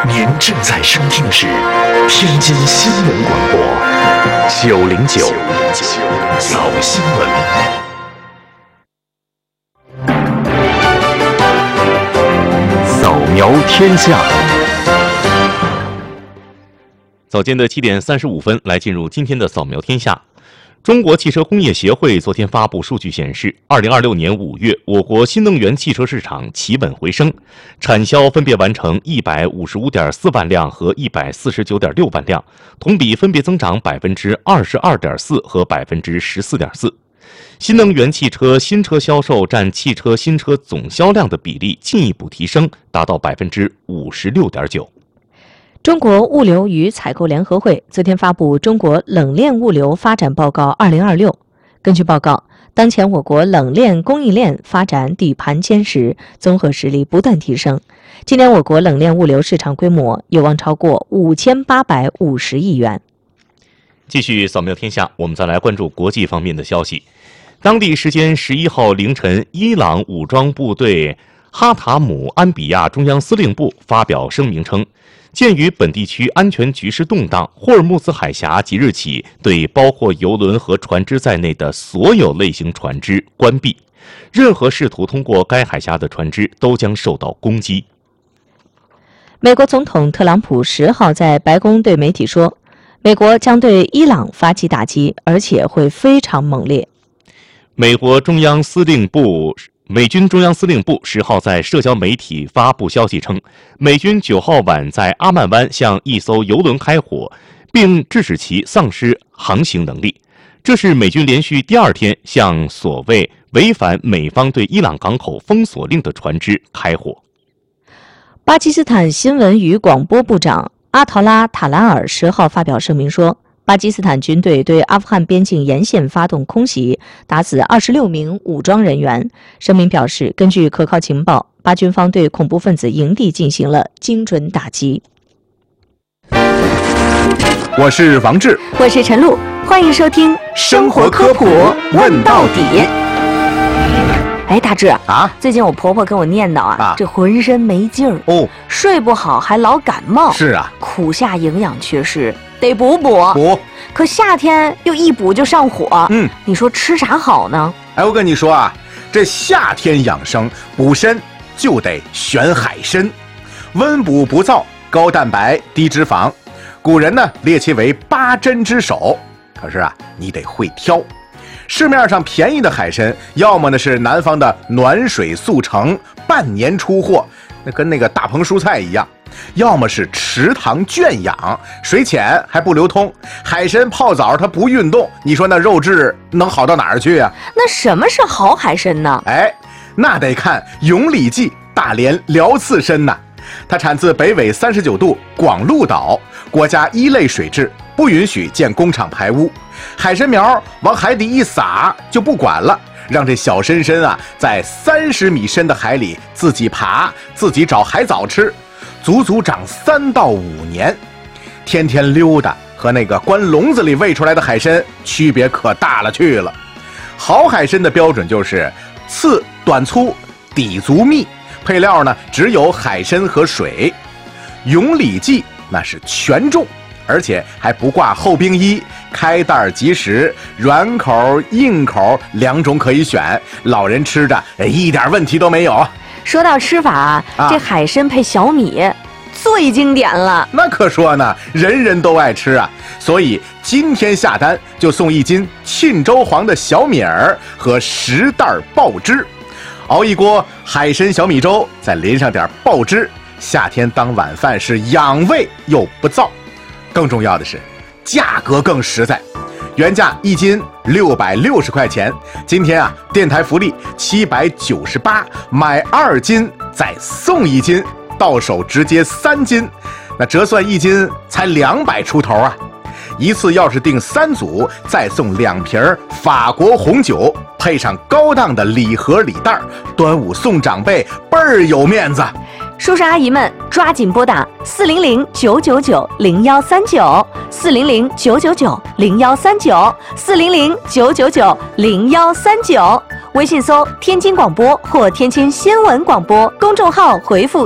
您正在收听的是天津新闻广播909早新闻。扫描天下。 早间的7点35分，来进入今天的扫描天下。中国汽车工业协会昨天发布数据显示，2026年5月，我国新能源汽车市场企稳回升，产销分别完成155.4万辆和149.6万辆，同比分别增长22.4%和14.4%。新能源汽车新车销售占汽车新车总销量的比例进一步提升，达到56.9%。 中国物流与采购联合会昨天发布《中国冷链物流发展报告2026》。根据报告，当前我国冷链供应链发展底盘坚实，综合实力不断提升。今年我国冷链物流市场规模有望超过5850亿元。 继续扫描天下，我们再来关注国际方面的消息。当地时间11号凌晨，伊朗武装部队哈塔姆安比亚中央司令部发表声明称，鉴于本地区安全局势动荡，霍尔木兹海峡即日起对包括邮轮和船只在内的所有类型船只关闭，任何试图通过该海峡的船只都将受到攻击。 美国总统特朗普10号在白宫对媒体说，美国将对伊朗发起打击，而且会非常猛烈。 美军中央司令部10号在社交媒体发布消息称，美军9号晚在阿曼湾向一艘油轮开火，并致使其丧失航行能力。这是美军连续第2天向所谓违反美方对伊朗港口封锁令的船只开火。 巴基斯坦新闻与广播部长阿陶拉·塔兰尔10号发表声明说，巴基斯坦军队对阿富汗边境沿线发动空袭，打死26名武装人员。声明表示，根据可靠情报，巴军方对恐怖分子营地进行了精准打击。 我是王志， 我是陈露，欢迎收听生活科普问到底。 哎，大志啊，最近我婆婆跟我念叨这浑身没劲儿哦， 睡不好，还老感冒。 是啊， 苦夏营养缺失，得补。可夏天又一补就上火。你说吃啥好呢？ 哎，我跟你说啊，这夏天养生补身就得选海参，温补不燥，高蛋白低脂肪。古人呢列其为8珍之首。可是啊，你得会挑。市面上便宜的海参，要么呢是南方的暖水速成，半年出货，那跟那个大棚蔬菜一样；要么是池塘圈养，水浅还不流通。海参泡澡它不运动，你说那肉质能好到哪儿去啊？ 那什么是好海参呢？ 哎，那得看永礼记大连辽刺参呐。它产自北纬39度广鹿岛，国家1类水质，不允许建工厂排污。海参苗往海底一撒就不管了，让这小参参啊在30米深的海里自己爬，自己找海藻吃，足足长3到5年。天天溜达和那个关笼子里喂出来的海参区别可大了去了。好海参的标准就是刺短粗，底足密，配料呢只有海参和水。永礼记那是全重，而且还不挂厚冰衣，开袋即食，软口硬口2种可以选，老人吃着一点问题都没有。 说到吃法这海参配小米最经典了。 那可说呢，人人都爱吃啊，所以今天下单就送1斤沁州黄的小米儿和10袋爆汁，熬一锅海参小米粥，再淋上点爆汁，夏天当晚饭是养胃又不燥。更重要的是价格更实在，原价1斤660块钱，今天啊电台福利798，买2斤再送1斤，到手直接3斤，那折算1斤才200出头啊！一次要是订3组，再送2瓶法国红酒，配上高档的礼盒礼袋，端午送长辈倍儿有面子。 叔叔阿姨们抓紧拨打400-999-0139，400-999-0139，400-999-0139，微信搜天津广播或天津新闻广播，公众号回复